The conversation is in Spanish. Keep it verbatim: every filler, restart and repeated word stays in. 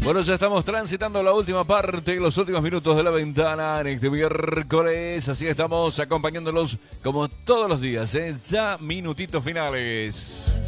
Bueno, ya estamos transitando la última parte, los últimos minutos de la ventana en este miércoles. Así estamos acompañándolos como todos los días, ¿eh? Ya minutitos finales.